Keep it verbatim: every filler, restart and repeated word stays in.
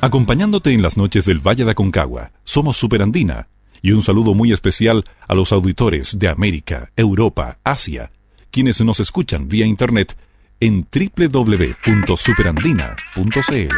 Acompañándote en las noches del Valle de Aconcagua, somos Superandina. Y un saludo muy especial a los auditores de América, Europa, Asia, quienes nos escuchan vía internet en doble u doble u doble u punto superandina punto c l.